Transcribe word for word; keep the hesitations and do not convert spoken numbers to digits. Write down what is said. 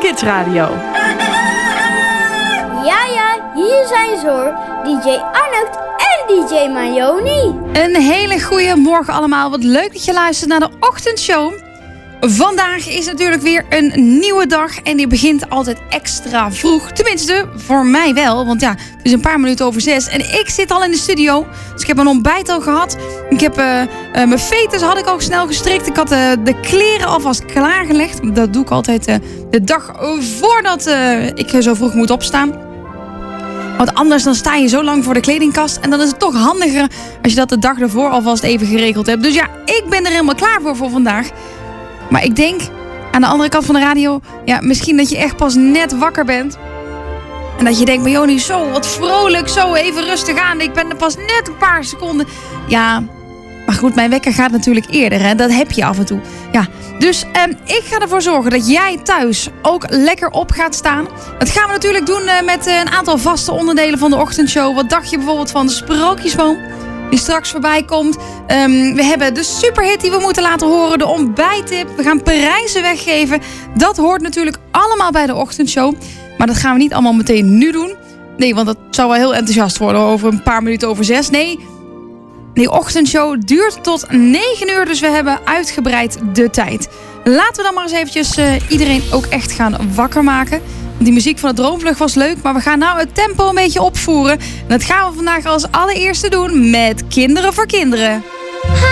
Kids Radio. Ja, ja, hier zijn ze hoor. D J Arnold en D J Marioni. Een hele goede morgen allemaal. Wat leuk dat je luistert naar de ochtendshow. Vandaag is natuurlijk weer een nieuwe dag en die begint altijd extra vroeg. Tenminste, voor mij wel, want ja, het is een paar minuten over zes en ik zit al in de studio. Dus ik heb mijn ontbijt al gehad. Ik heb uh, uh, mijn veters had ik ook snel gestrikt. Ik had uh, de kleren alvast klaargelegd. Dat doe ik altijd uh, de dag voordat uh, ik zo vroeg moet opstaan. Want anders dan sta je zo lang voor de kledingkast. En dan is het toch handiger als je dat de dag ervoor alvast even geregeld hebt. Dus ja, ik ben er helemaal klaar voor voor vandaag. Maar ik denk, aan de andere kant van de radio, ja, misschien dat je echt pas net wakker bent. En dat je denkt, maar Joni, zo wat vrolijk, zo even rustig aan. Ik ben er pas net een paar seconden. Ja, maar goed, mijn wekker gaat natuurlijk eerder, hè. Dat heb je af en toe. Ja, dus eh, ik ga ervoor zorgen dat jij thuis ook lekker op gaat staan. Dat gaan we natuurlijk doen uh, met uh, een aantal vaste onderdelen van de ochtendshow. Wat dacht je bijvoorbeeld van de Sprookjesboom? Die straks voorbij komt. Um, we hebben de superhit die we moeten laten horen. De ontbijttip. We gaan prijzen weggeven. Dat hoort natuurlijk allemaal bij de ochtendshow. Maar dat gaan we niet allemaal meteen nu doen. Nee, want dat zou wel heel enthousiast worden over een paar minuten over zes. Nee, die ochtendshow duurt tot negen uur. Dus we hebben uitgebreid de tijd. Laten we dan maar eens eventjes uh, iedereen ook echt gaan wakker maken. Die muziek van de Droomvlucht was leuk, maar we gaan nou het tempo een beetje opvoeren. En dat gaan we vandaag als allereerste doen met Kinderen voor Kinderen.